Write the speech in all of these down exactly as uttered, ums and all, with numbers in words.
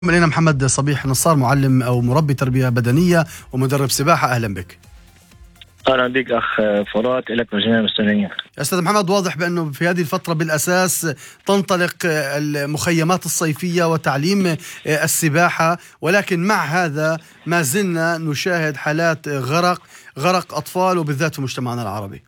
علينا محمد صبيح نصار، معلم أو مربي تربية بدنية ومدرب سباحة. أهلا بك. أهلا بك أخ فرات، لك وجميع المستمعين. أستاذ محمد، واضح بأنه في هذه الفترة بالأساس تنطلق المخيمات الصيفية وتعليم السباحة، ولكن مع هذا ما زلنا نشاهد حالات غرق غرق أطفال وبالذات في مجتمعنا العربي.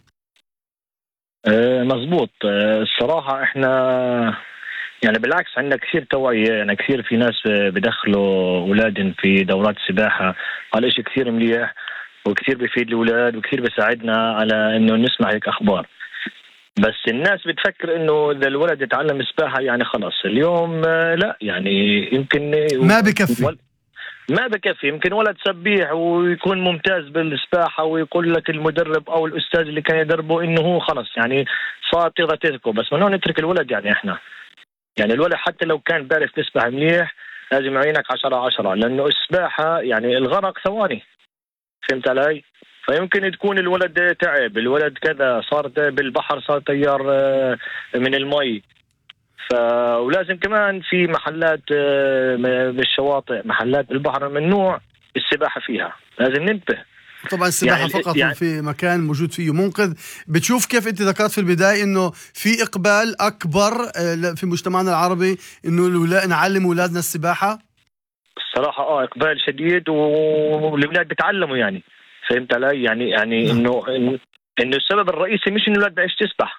أه مزبوط. أه الصراحة إحنا يعني بالعكس عندنا كثير توعية، يعني كثير في ناس بدخلوا أولادهم في دورات السباحة. هذا إشي كثير مليح وكثير بيفيد الأولاد وكثير بيساعدنا على إنه نسمع هيك أخبار. بس الناس بتفكر إنه إذا الولد يتعلم سباحة يعني خلاص اليوم، آه لا يعني يمكن ما بكفي ما بكفي يمكن ولد سبيح ويكون ممتاز بالسباحة ويقول لك المدرب أو الأستاذ اللي كان يدربه إنه هو خلص يعني صار تقدر تتركه. بس من هون نترك الولد، يعني إحنا يعني الولد حتى لو كان بيعرف يسبح منيح لازم يعينك عشرة عشرة، لأنه السباحة يعني الغرق ثواني، فهمت علي؟ فيمكن تكون الولد تعب، الولد كذا صار بالبحر، صار تيار من المي. ف ولازم كمان في محلات بالشواطئ، محلات بالبحر ممنوع السباحة فيها، لازم ننتبه. طبعا السباحة يعني فقط يعني في مكان موجود فيه منقذ. بتشوف كيف انت ذكرت في البداية انه في اقبال اكبر في مجتمعنا العربي انه نعلم اولادنا السباحة؟ الصراحة اه اقبال شديد والولاد بيتعلموا، يعني فهمت علي؟ يعني يعني انه انه السبب الرئيسي مش انه الولاد بقاش تسبح،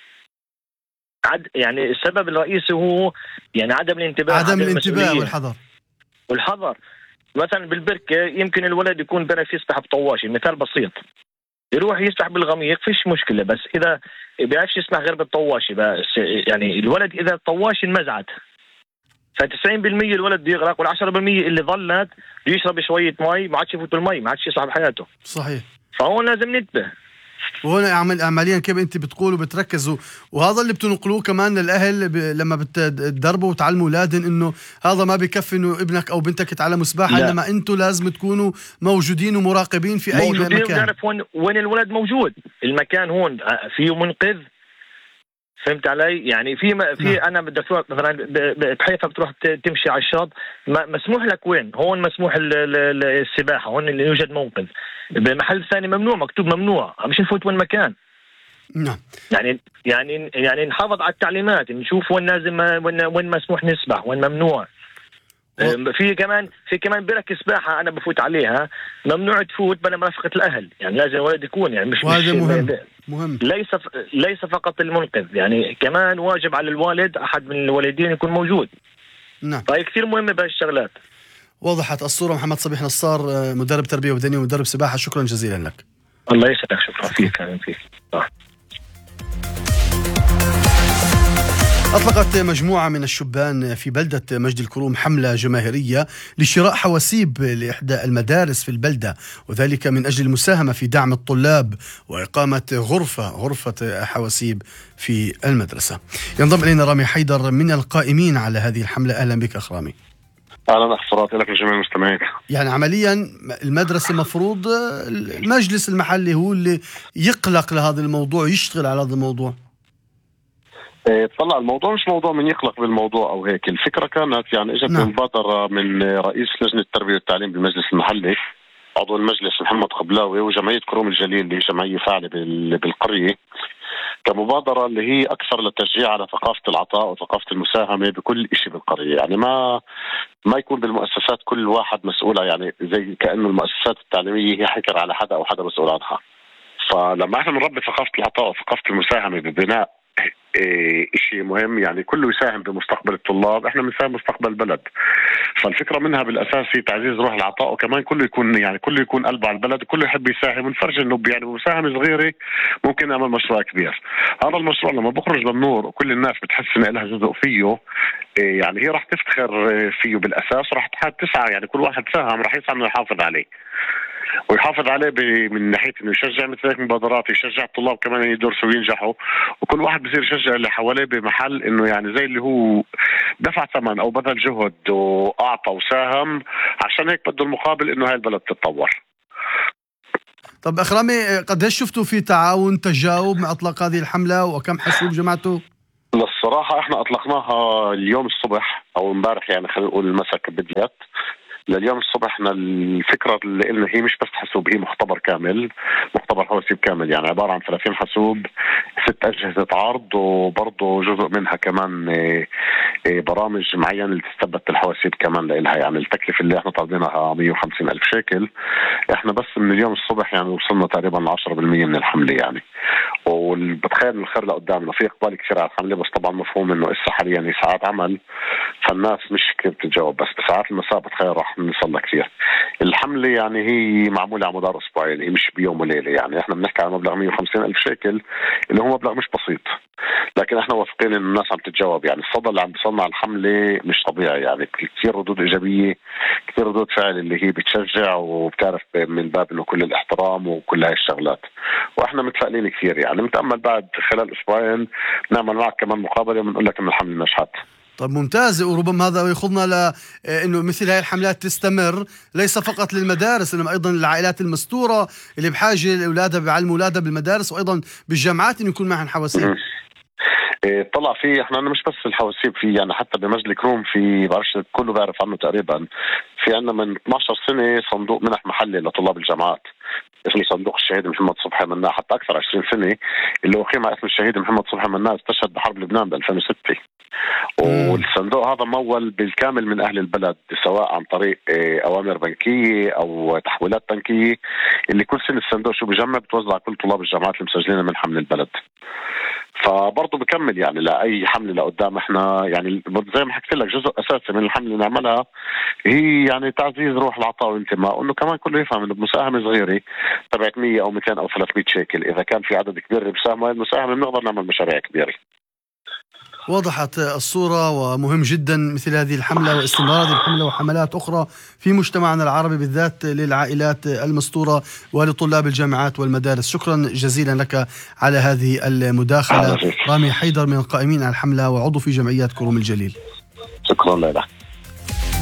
عد يعني السبب الرئيسي هو يعني عدم الانتباه، عدم الانتباه والحذر والحذر. مثلا بالبركة يمكن الولد يكون بيعرف يسبح بطواشي، مثال بسيط، يروح يسبح بالغميق فيش مشكلة، بس إذا بيعرفش يسبح غير بالطواشي بس يعني الولد إذا الطواشي انمزعت فتسعين بالمية الولد بيغرق، والعشرة بالمية اللي ظلت بيشرب شوية مي ما عادش يفوت بالمي، ما عادش يصعب حياته. صحيح. فهون لازم ننتبه. وهنا عمل عمليا كيف انت بتقولوا بتركزوا، وهذا اللي بتنقلوه كمان للاهل ب... لما بتدربوا وتعلموا اولادهم انه هذا ما بيكفي انه ابنك او بنتك يتعلموا سباحه، لا. انما انتم لازم تكونوا موجودين ومراقبين في اي موجودين مكان، ونعرف وين وين الولد موجود، المكان هون فيه منقذ، فهمت علي؟ يعني في م... في انا بدك تروح مثلا بحيث بتروح تمشي على الشاطئ مسموح لك وين، هون مسموح السباحه، هون اللي يوجد منقذ. بمحل ثاني ممنوع، مكتوب ممنوع، مش نفوت وين مكان. نعم. يعني يعني يعني نحافظ على التعليمات، نشوف وين لازم وين وين مسموح نسبح وين ممنوع. و... في كمان في كمان برك سباحه انا بفوت عليها ممنوع تفوت بلا مرافقه الاهل، يعني لازم الولد يكون يعني مش وهذا مش مهم. مهم. ليس ليس فقط المنقذ، يعني كمان واجب على الوالد احد من الوالدين يكون موجود. نعم. فهي كثير مهمه بهالشغلات. وضحت الصوره. محمد صبيح نصار، مدرب تربيه بدنيه ومدرب سباحه، شكرا جزيلا لك. الله يسعدك، شكرا فيك كمان فيك. آه. أطلقت مجموعة من الشبان في بلدة مجد الكروم حملة جماهيرية لشراء حواسيب لإحدى المدارس في البلدة، وذلك من أجل المساهمة في دعم الطلاب وإقامة غرفة غرفة حواسيب في المدرسة. ينضم إلينا رامي حيدر من القائمين على هذه الحملة. أهلا بك أخ رامي. أهلا أخ فرات، لك وجميع المستمعين. يعني عمليا المدرسة مفروض المجلس المحلي هو اللي يقلق لهذا الموضوع، يشتغل على هذا الموضوع. طلع الموضوع مش موضوع من يقلق بالموضوع او هيك، الفكره كانت يعني اجت نعم. مبادره من رئيس لجنه التربيه والتعليم بالمجلس المحلي، عضو المجلس محمد قبلاوي، وجمعيه كروم الجليل اللي هي جمعيه فاعله بالقريه، كمبادره اللي هي اكثر للتشجيع على ثقافه العطاء وثقافه المساهمه بكل شيء بالقريه، يعني ما ما يكون بالمؤسسات كل واحد مسؤوله، يعني زي كانه المؤسسات التعليميه هي حكر على حدا او حدا مسؤول عنها. فلما احنا بنربي ثقافه العطاء وثقافه المساهمه ببناء إيه شيء مهم، يعني كله يساهم بمستقبل الطلاب، احنا بنساهم بمستقبل البلد. فالفكره منها بالاساس هي تعزيز روح العطاء، وكمان كله يكون يعني كله يكون قلب على البلد، وكله يحب يساهم، ونفرج انه يعني بمساهمه صغيره ممكن نعمل مشروع كبير. هذا المشروع لما بخرج للنور وكل الناس بتحس ان لها جزء فيه، إيه يعني هي راح تفتخر فيه بالاساس، وراح تسعى يعني كل واحد ساهم راح يسعى انه يحافظ عليه ويحافظ عليه من ناحيه انه يشجع مثل هيك مبادرات، يشجع الطلاب كمان يدرسوا وينجحوا، وكل واحد بصير يشجع اللي حواليه بمحل انه يعني زي اللي هو دفع ثمن او بذل جهد واعطى وساهم، عشان هيك بده المقابل انه هاي البلد تتطور. طب اخ رامي، قديش شفتوا في تعاون تجاوب مع اطلاق هذه الحمله، وكم حسوب جمعتوا؟ بصراحة احنا اطلقناها اليوم الصبح او امبارح، يعني خلينا نقول المساء بدايات لليوم الصبح. احنا الفكرة اللي قلنا هي مش بس حاسوب، هي مختبر كامل، مختبر حواسيب كامل، يعني عبارة عن ثلاثين حاسوب، ست أجهزة عرض، وبرضه جزء منها كمان اه اه برامج معينة اللي تثبت الحواسيب كمان لإلها. يعني التكلفة اللي احنا طالبينها مية وخمسين ألف شيكل. احنا بس من اليوم الصبح يعني وصلنا تقريبا ل عشرة بالمية من الحملة يعني، وبتخيل الخير لقدامنا في اقبال كثير على الحملة. بس طبعا مفهوم انه اسا حاليا هي ساعات عمل، فالناس مش كثير بتتجاوب، بس بساعات المساء بتخيل راح نوصل كثير. الحملة يعني هي معمولة على مدار اسبوعين، هي مش بيوم وليلة. يعني احنا بنحكي على مبلغ مية وخمسين ألف شيكل اللي هو مبلغ مش بسيط، لكن احنا واثقين ان الناس عم تتجاوب. يعني الصدى اللي عم بيصلنا على الحملة مش طبيعي، يعني كثير ردود ايجابية، كثير ردود فعل اللي هي بتشجع وبتعرف من باب انه كل الاحترام وكل هاي الشغلات. واحنا متفائلين كثير، يعني متأمل بعد خلال اسبوعين نعمل معك كمان مقابلة ونقول لك ان الحملة نجحت. طب ممتاز، وربما هذا يخضنا لأنه مثل هاي الحملات تستمر ليس فقط للمدارس إنما أيضا للعائلات المستورة اللي بحاجة لأولادها بعلم أولادها بالمدارس، وأيضا بالجامعات إنه يكون معهم حواسيب. طلع في احنا مش بس الحواسيب، في يعني حتى بمجد الكروم في بعرفش كله بعرف عنه تقريبا، في عندنا من اثني عشر سنة صندوق منح محلي لطلاب الجامعات اسمه صندوق الشهيد محمد صبحي مناع، حتى أكثر عشرين سنة، اللي هو قيمة اسم الشهيد محمد صبحي مناع استشهد بحرب لبنان ب ألفين وستة. والصندوق هذا مول بالكامل من أهل البلد، سواء عن طريق أوامر بنكية أو تحويلات بنكية، اللي كل سنة الصندوق شو بيجمع بتوزع كل طلاب الجامعات المسجلين منحة من البلد. فبرضه بكمل يعني لأي حملة لقدام. احنا يعني زي ما حكيت لك جزء أساسي من الحملة اللي نعملها هي يعني تعزيز روح العطاء والانتماء، وإنه كمان كله يفهم إنه بمساهمة صغيرة تبعت مية أو مئتين أو ثلاثمية شيكل، إذا كان في عدد كبير بيساهموا المساهمة بنقدر نعمل مشاريع كبيرة. وضحت الصورة، ومهم جدا مثل هذه الحملة واستمرار هذه الحملة وحملات أخرى في مجتمعنا العربي بالذات للعائلات المستورة ولطلاب الجامعات والمدارس. شكرا جزيلا لك على هذه المداخلة. رامي حيدر من القائمين على الحملة وعضو في جمعيات كروم الجليل. شكرا لك.